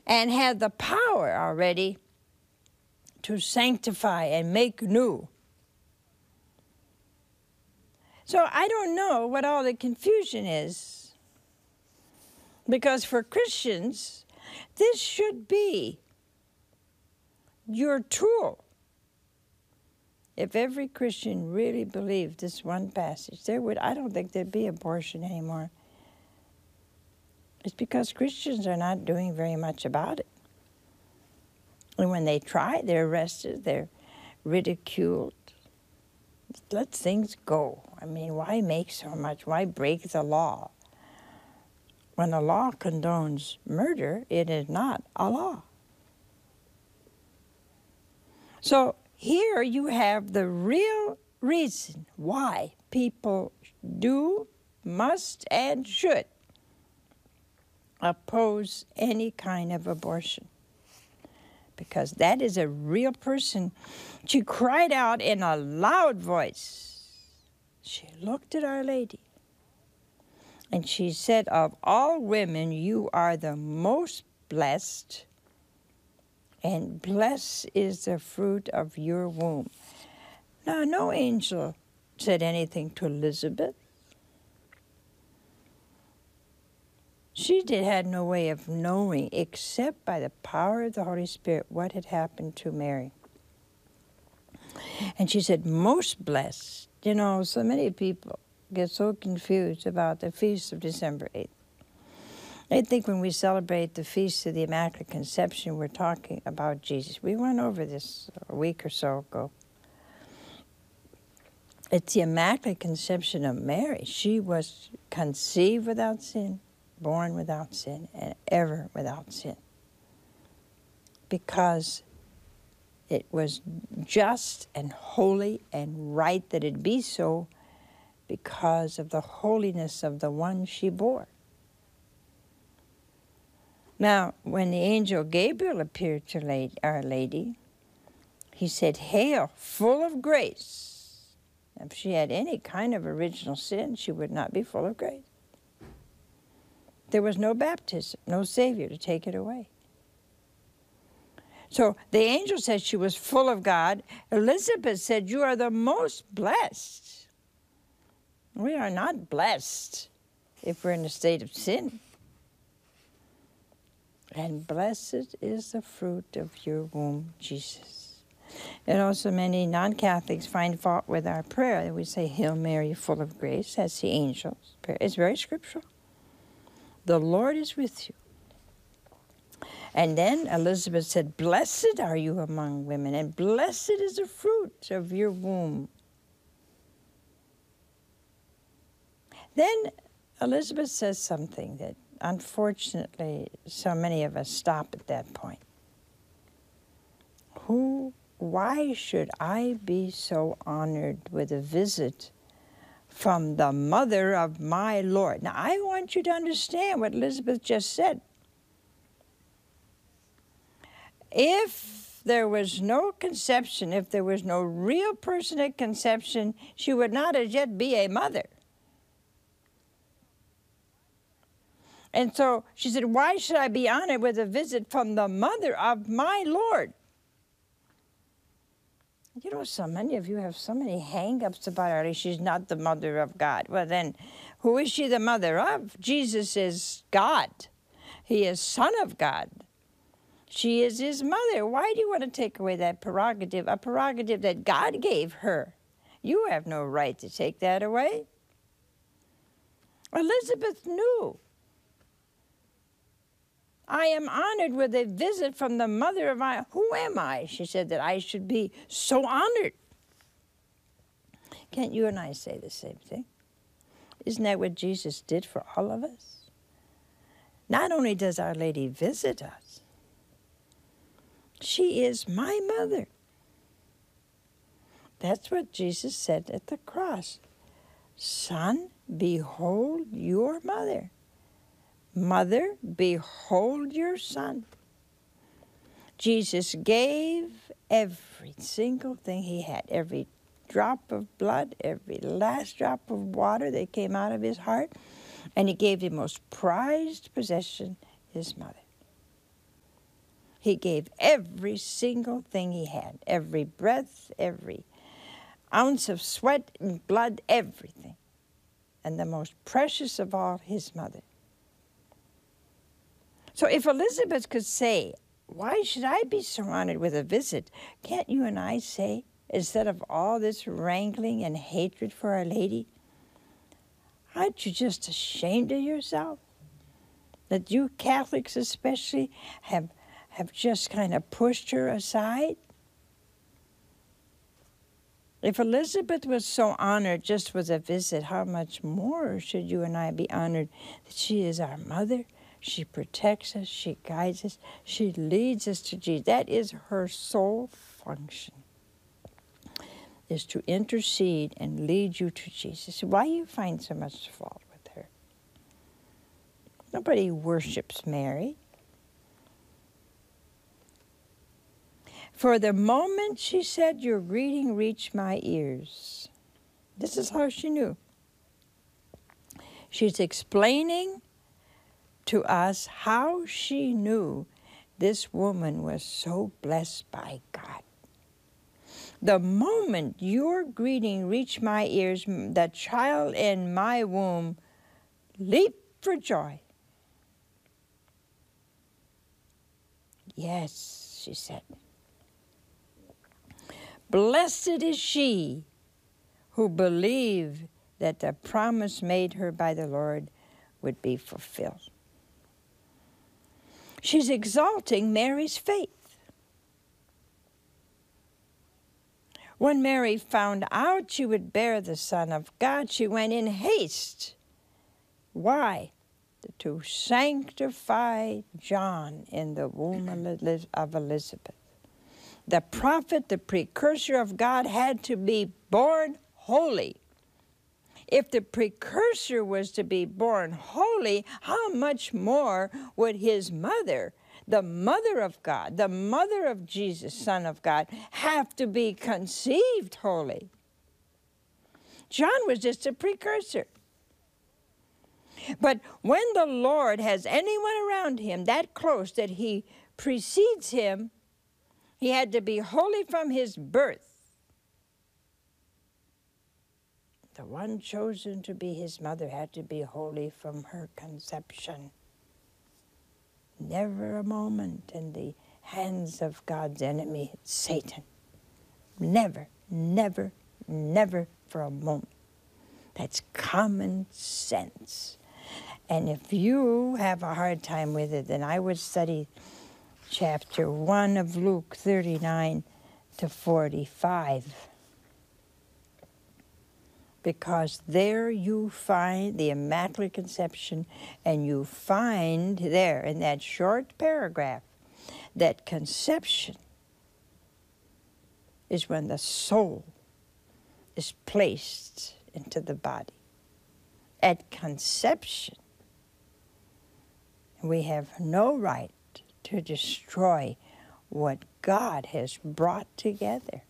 and had the power already to sanctify and make new. So I don't know what all the confusion is, because for Christians, this should be your tool. If every Christian really believed this one passage, I don't think there'd be abortion anymore. It's because Christians are not doing very much about it. And when they try, they're arrested, they're ridiculed. Let things go. I mean, why make so much? Why break the law? When the law condones murder, it is not a law. So here you have the real reason why people do, must, and should oppose any kind of abortion. Because that is a real person. She cried out in a loud voice. She looked at Our Lady. And she said, of all women, you are the most blessed, and blessed is the fruit of your womb. Now, no angel said anything to Elizabeth. She had no way of knowing, except by the power of the Holy Spirit, what had happened to Mary. And she said, most blessed. You know, so many people get so confused about the feast of December 8th. They think when we celebrate the Feast of the Immaculate Conception, we're talking about Jesus. We went over this a week or so ago. It's the Immaculate Conception of Mary. She was conceived without sin, born without sin, and ever without sin. Because it was just and holy and right that it be so, because of the holiness of the one she bore. Now, when the angel Gabriel appeared to Our Lady, he said, "Hail, full of grace." If she had any kind of original sin, she would not be full of grace. There was no baptism, no Savior to take it away. So the angel said she was full of God. Elizabeth said, "You are the most blessed." We are not blessed if we're in a state of sin. And blessed is the fruit of your womb, Jesus. And also many non-Catholics find fault with our prayer. We say, "Hail Mary, full of grace," as the angels. It's very scriptural. The Lord is with you. And then Elizabeth said, "Blessed are you among women, and blessed is the fruit of your womb." Then Elizabeth says something that, unfortunately, so many of us stop at that point. Why should I be so honored with a visit from the mother of my Lord? Now, I want you to understand what Elizabeth just said. If there was no conception, if there was no real person at conception, she would not as yet be a mother. And so she said, "Why should I be honored with a visit from the mother of my Lord?" You know, so many of you have so many hang-ups about her. She's not the mother of God. Well, then, who is she the mother of? Jesus is God. He is Son of God. She is his mother. Why do you want to take away that prerogative, a prerogative that God gave her? You have no right to take that away. Elizabeth knew. "I am honored with a visit from the mother of my..." Who am I, she said, that I should be so honored? Can't you and I say the same thing? Isn't that what Jesus did for all of us? Not only does Our Lady visit us, she is my mother. That's what Jesus said at the cross. "Son, behold your mother. Mother, behold your son." Jesus gave every single thing he had, every drop of blood, every last drop of water that came out of his heart, and he gave the most prized possession, his mother. He gave every single thing he had, every breath, every ounce of sweat and blood, everything. And the most precious of all, his mother. So if Elizabeth could say, why should I be so honored with a visit? Can't you and I say, instead of all this wrangling and hatred for Our Lady, aren't you just ashamed of yourself? That you Catholics especially have just kind of pushed her aside? If Elizabeth was so honored just with a visit, how much more should you and I be honored that she is our mother? She protects us, she guides us, she leads us to Jesus. That is her sole function, is to intercede and lead you to Jesus. Why do you find so much fault with her? Nobody worships Mary. For the moment she said, your greeting reached my ears. This is how she knew. She's explaining to us how she knew this woman was so blessed by God. The moment your greeting reached my ears, the child in my womb leaped for joy. Yes, she said. Blessed is she who believed that the promise made her by the Lord would be fulfilled. She's exalting Mary's faith. When Mary found out she would bear the Son of God, she went in haste. Why? To sanctify John in the womb of Elizabeth. The prophet, the precursor of God, had to be born holy. If the precursor was to be born holy, how much more would his mother, the mother of God, the mother of Jesus, Son of God, have to be conceived holy? John was just a precursor. But when the Lord has anyone around him that close that he precedes him, he had to be holy from his birth. The one chosen to be his mother had to be holy from her conception. Never a moment in the hands of God's enemy, Satan. Never, never, never for a moment. That's common sense. And if you have a hard time with it, then I would study chapter 1 of Luke 39 to 45. Because there you find the Immaculate Conception, and you find there in that short paragraph that conception is when the soul is placed into the body. At conception, we have no right to destroy what God has brought together.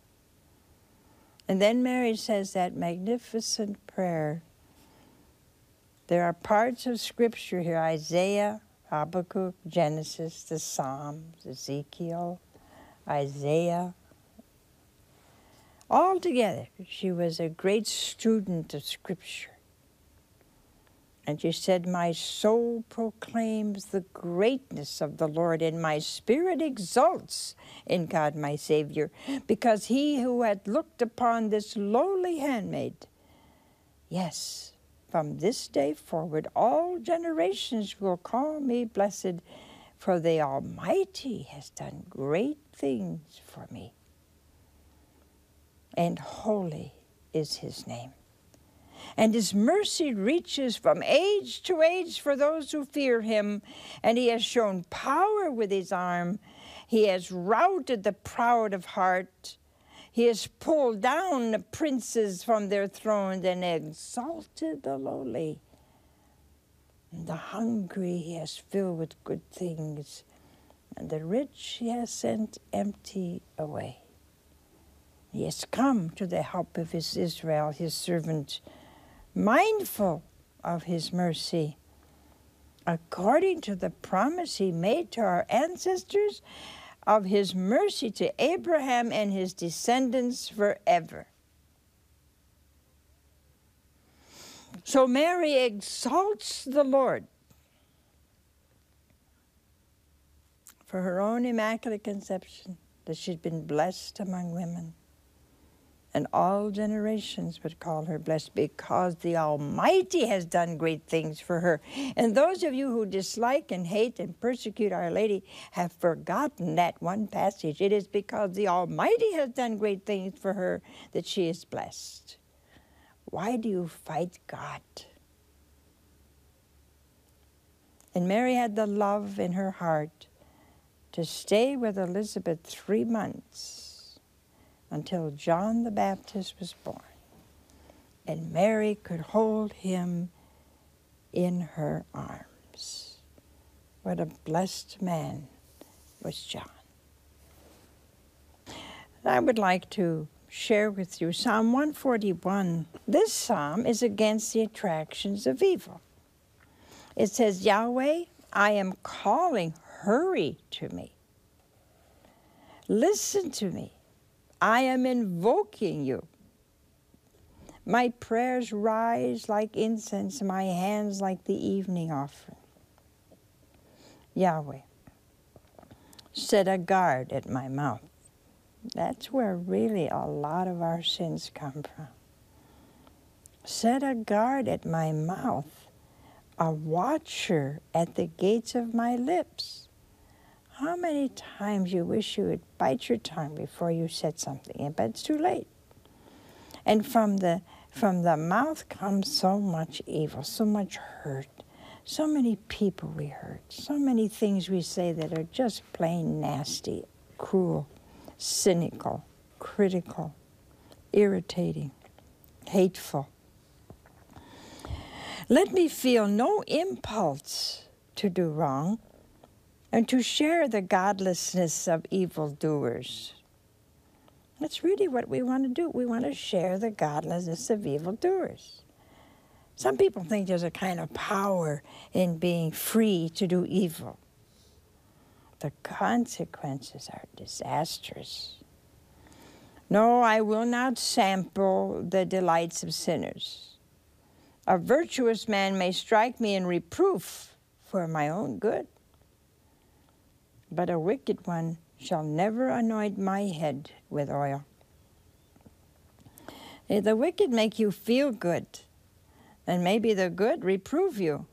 And then Mary says that magnificent prayer. There are parts of Scripture here, Isaiah, Habakkuk, Genesis, the Psalms, Ezekiel, Isaiah. All together, she was a great student of Scripture. And she said, my soul proclaims the greatness of the Lord, and my spirit exults in God my Savior, because he who had looked upon this lowly handmaid, yes, from this day forward all generations will call me blessed, for the Almighty has done great things for me. And holy is his name. And his mercy reaches from age to age for those who fear him. And he has shown power with his arm. He has routed the proud of heart. He has pulled down the princes from their thrones and exalted the lowly. And the hungry he has filled with good things, and the rich he has sent empty away. He has come to the help of his Israel, his servant, mindful of his mercy according to the promise he made to our ancestors, of his mercy to Abraham and his descendants forever. So Mary exalts the Lord for her own immaculate conception, that she'd been blessed among women, and all generations would call her blessed, because the Almighty has done great things for her. And those of you who dislike and hate and persecute Our Lady have forgotten that one passage. It is because the Almighty has done great things for her that she is blessed. Why do you fight God? And Mary had the love in her heart to stay with Elizabeth 3 months, until John the Baptist was born, and Mary could hold him in her arms. What a blessed man was John. I would like to share with you Psalm 141. This psalm is against the attractions of evil. It says, Yahweh, I am calling, hurry to me. Listen to me. I am invoking you. My prayers rise like incense, my hands like the evening offering. Yahweh, set a guard at my mouth. That's where really a lot of our sins come from. Set a guard at my mouth, a watcher at the gates of my lips. How many times you wish you would bite your tongue before you said something, but it's too late. And from the mouth comes so much evil, so much hurt, so many people we hurt, so many things we say that are just plain nasty, cruel, cynical, critical, irritating, hateful. Let me feel no impulse to do wrong, and to share the godlessness of evildoers. That's really what we want to do. We want to share the godlessness of evildoers. Some people think there's a kind of power in being free to do evil. The consequences are disastrous. No, I will not sample the delights of sinners. A virtuous man may strike me in reproof for my own good, but a wicked one shall never anoint my head with oil. If the wicked make you feel good, then maybe the good reprove you.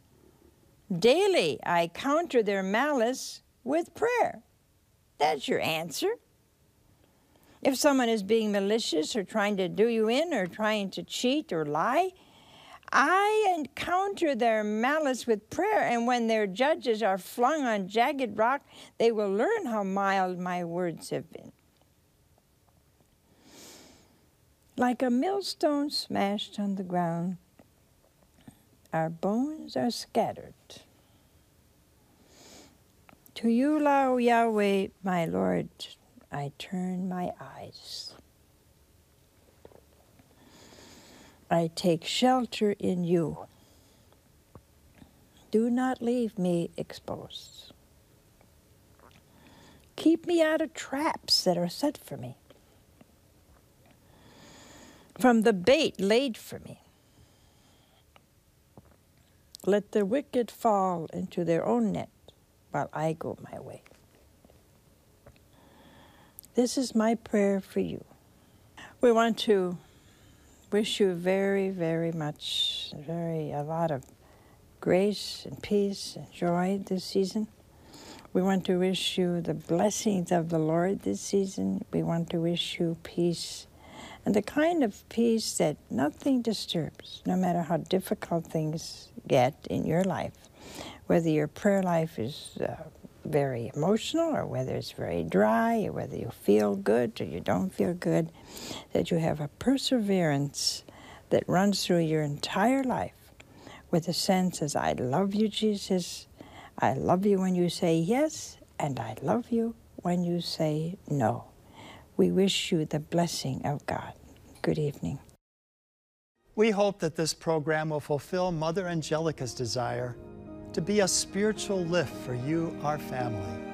Daily I counter their malice with prayer. That's your answer. If someone is being malicious or trying to do you in or trying to cheat or lie, I encounter their malice with prayer, and when their judges are flung on jagged rock, they will learn how mild my words have been. Like a millstone smashed on the ground, our bones are scattered. To you, Yahweh, my Lord, I turn my eyes. I take shelter in you. Do not leave me exposed. Keep me out of traps that are set for me, from the bait laid for me. Let the wicked fall into their own net while I go my way. This is my prayer for you. We want to wish you very, very much, a lot of grace and peace and joy this season. We want to wish you the blessings of the Lord this season. We want to wish you peace, and the kind of peace that nothing disturbs, no matter how difficult things get in your life. Whether your prayer life is very emotional, or whether it's very dry, or whether you feel good or you don't feel good, that you have a perseverance that runs through your entire life with a sense as, I love you, Jesus. I love you when you say yes, and I love you when you say no. We wish you the blessing of God. Good evening. We hope that this program will fulfill Mother Angelica's desire to be a spiritual lift for you, our family.